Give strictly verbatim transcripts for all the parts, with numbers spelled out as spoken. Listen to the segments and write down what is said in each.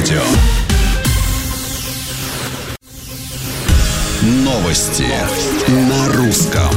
радио. Новости на русском.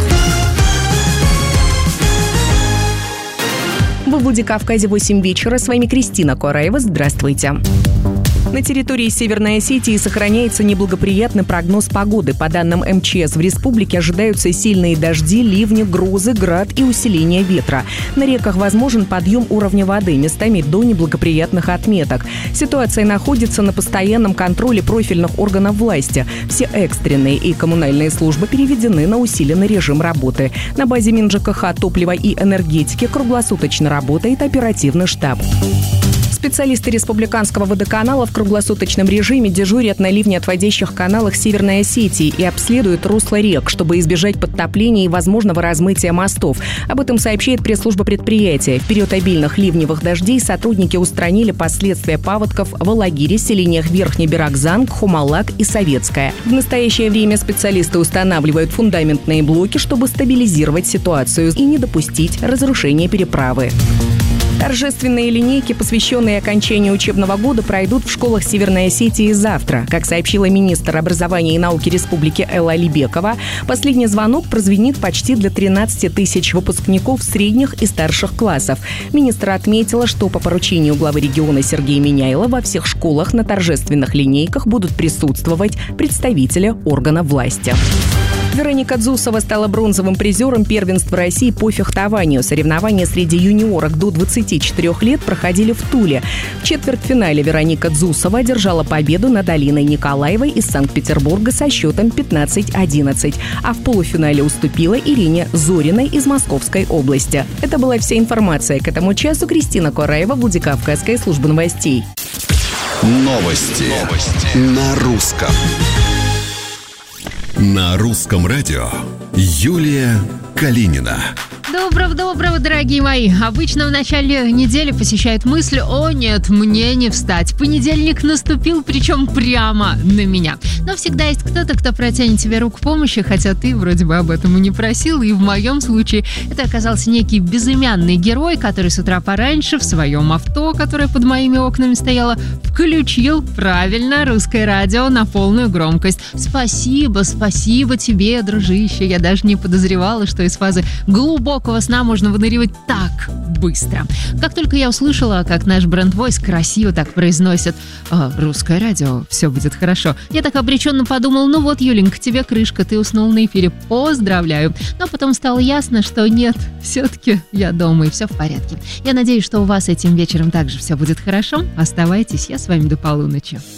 Во Владикавказе восемь вечера. С вами Кристина Кораева. Здравствуйте. На территории Северной Осетии сохраняется неблагоприятный прогноз погоды. По данным эм че эс, в республике ожидаются сильные дожди, ливни, грозы, град и усиление ветра. На реках возможен подъем уровня воды, местами до неблагоприятных отметок. Ситуация находится на постоянном контроле профильных органов власти. Все экстренные и коммунальные службы переведены на усиленный режим работы. На базе МинЖКХ, топлива и энергетики круглосуточно работает оперативный штаб. Специалисты Республиканского водоканала в круглосуточном режиме дежурят на ливнеотводящих каналах Северной Осетии и обследуют русло рек, чтобы избежать подтопления и возможного размытия мостов. Об этом сообщает пресс-служба предприятия. В период обильных ливневых дождей сотрудники устранили последствия паводков в Алагире, селениях Верхний Беракзанг, Хумалак и Советская. В настоящее время специалисты устанавливают фундаментные блоки, чтобы стабилизировать ситуацию и не допустить разрушения переправы. Торжественные линейки, посвященные окончанию учебного года, пройдут в школах Северной Осетии завтра. Как сообщила министр образования и науки республики Элла Алибекова, последний звонок прозвенит почти для тринадцати тысяч выпускников средних и старших классов. Министр отметила, что по поручению главы региона Сергея Миняйла во всех школах на торжественных линейках будут присутствовать представители органов власти. Вероника Дзусова стала бронзовым призером первенства России по фехтованию. Соревнования среди юниорок до двадцати четырёх лет проходили в Туле. В четвертьфинале Вероника Дзусова одержала победу над Алиной Николаевой из Санкт-Петербурга со счетом пятнадцать одиннадцать, а в полуфинале уступила Ирине Зориной из Московской области. Это была вся информация к этому часу. Кристина Кораева, Владикавказская служба новостей. Новости, Новости. На русском. На русском радио Юлия Калинина. Доброго-доброго, дорогие мои. Обычно в начале недели посещает мысль: о нет, мне не встать. Понедельник наступил, причем прямо на меня. Но всегда есть кто-то, кто протянет тебе руку помощи, хотя ты вроде бы об этом и не просил. И в моем случае это оказался некий безымянный герой, который с утра пораньше в своем авто, которое под моими окнами стояло, включил правильно русское радио на полную громкость. Спасибо, спасибо тебе, дружище. Я даже не подозревала, что из фазы глубокого сна можно выныривать так быстро. Как только я услышала, как наш бренд-войс красиво так произносит «А, русское радио, все будет хорошо», я так обреченно подумала: ну вот, Юленька, тебе крышка, ты уснул на эфире, поздравляю. Но потом стало ясно, что нет, все-таки я дома и все в порядке. Я надеюсь, что у вас этим вечером также все будет хорошо. Оставайтесь, я с вами до полуночи.